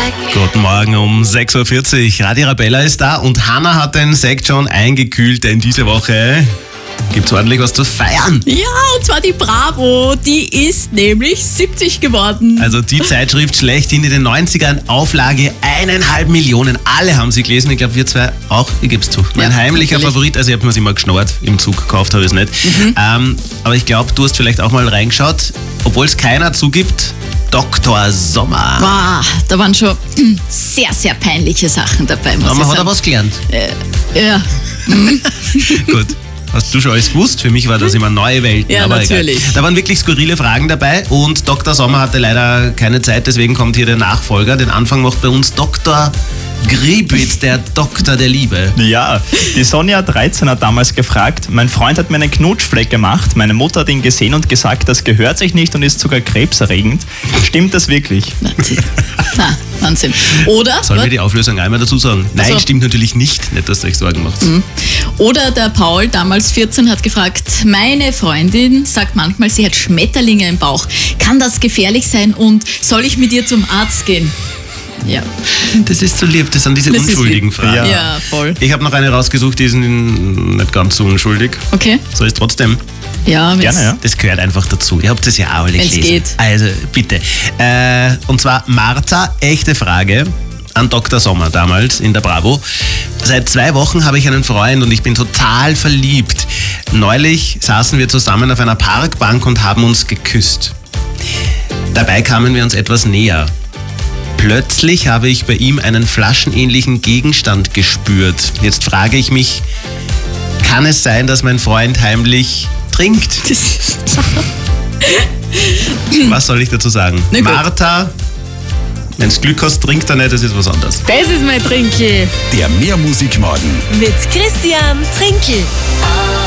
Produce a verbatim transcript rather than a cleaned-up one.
Guten Morgen um sechs Uhr vierzig. Radio Arabella ist da und Hanna hat den Sekt schon eingekühlt, denn diese Woche gibt's ordentlich was zu feiern. Ja, und zwar die Bravo, die ist nämlich siebzig geworden. Also die Zeitschrift schlechthin in den neunzigern, Auflage eineinhalb Millionen. Alle haben sie gelesen, ich glaube wir zwei auch, ich gebe es zu. Mein Ja, heimlicher natürlich. Favorit, also ich habe mir immer geschnorrt, im Zug gekauft habe ich es nicht. Mhm. Ähm, aber ich glaube, du hast vielleicht auch mal reingeschaut, obwohl es keiner zugibt, Doktor Sommer. Wow, da waren schon mm, sehr, sehr peinliche Sachen dabei, muss Aber ich man hat sagen. auch was gelernt. Ja, Gut. Hast du schon alles gewusst? Für mich war das immer neue Welten. Ja, aber natürlich. Egal. Da waren wirklich skurrile Fragen dabei und Doktor Sommer hatte leider keine Zeit, deswegen kommt hier der Nachfolger. Den Anfang macht bei uns Doktor Griebitz, der Doktor der Liebe. Ja, die Sonja dreizehn hat damals gefragt, mein Freund hat mir einen Knutschfleck gemacht, meine Mutter hat ihn gesehen und gesagt, das gehört sich nicht und ist sogar krebserregend. Stimmt das wirklich? Wahnsinn. Na, Wahnsinn. Oder, Sollen wir die Auflösung einmal dazu sagen? Nein, Also- stimmt natürlich nicht. Nicht, dass ihr euch Sorgen macht. oder der Paul, damals vierzehn, hat gefragt, meine Freundin sagt manchmal, sie hat Schmetterlinge im Bauch. Kann das gefährlich sein und soll ich mit ihr zum Arzt gehen? Ja, Das ist so lieb, das sind diese Das ist unschuldigen lieb. Fragen. Ja. ja, voll. Ich habe noch eine rausgesucht, die ist nicht ganz so unschuldig. Okay. So ist trotzdem. Ja, wenn's- Gerne, ja. Das gehört einfach dazu. Ihr habt das ja auch alle Wenn's gelesen. geht. Also bitte. Äh, und zwar Martha, echte Frage an Doktor Sommer damals in der Bravo. Seit zwei Wochen habe ich einen Freund und ich bin total verliebt. Neulich saßen wir zusammen auf einer Parkbank und haben uns geküsst. Dabei kamen wir uns etwas näher. Plötzlich habe ich bei ihm einen flaschenähnlichen Gegenstand gespürt. Jetzt frage ich mich, kann es sein, dass mein Freund heimlich trinkt? Was soll ich dazu sagen? Na gut. Martha, wenn du Glück hast, trinkt er nicht, das ist was anderes. Das ist mein Trinkel. Der Mehrmusikmorgen. Mit Christian Trinkel.